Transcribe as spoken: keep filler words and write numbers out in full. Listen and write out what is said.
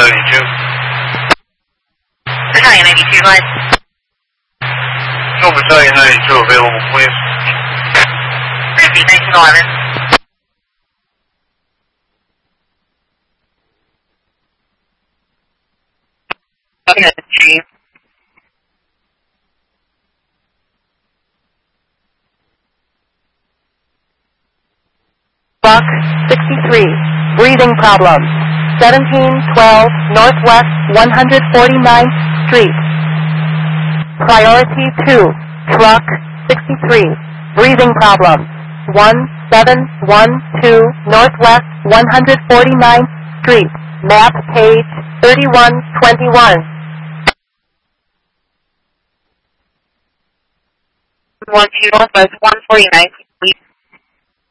ninety-two. Battalion ninety-two, go ahead. No Battalion ninety-two available, please. Repeat, nineteen eleven. Okay, Chief. Buck sixty-three, breathing problems. seventeen twelve Northwest one hundred forty-ninth Street. Priority two, truck sixty-three, breathing problems. one seven one two Northwest one hundred forty-ninth Street. Map page thirty-one twenty-one. one two Northwest one forty-ninth.